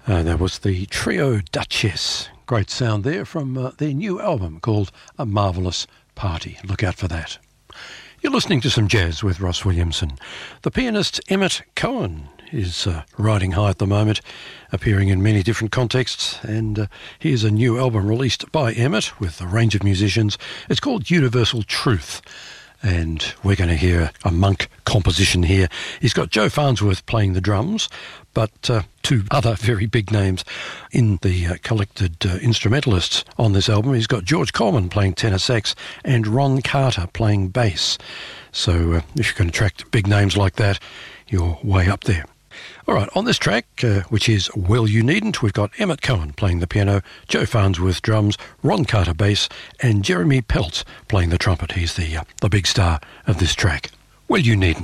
That was the trio Duchess. Great sound there from their new album called A Marvellous Party. Look out for that. You're listening to some jazz with Ross Williamson. The pianist Emmett Cohen is riding high at the moment, appearing in many different contexts, and here's a new album released by Emmett with a range of musicians. It's called Universal Truth, and we're going to hear a monk composition here. He's got Joe Farnsworth playing the drums, but two other very big names in the collected instrumentalists on this album. He's got George Coleman playing tenor sax and Ron Carter playing bass. So if you're going to attract big names like that, you're way up there. All right, on this track, which is Well You Needn't, we've got Emmett Cohen playing the piano, Joe Farnsworth drums, Ron Carter bass, and Jeremy Pelt playing the trumpet. He's the big star of this track. Well You Needn't.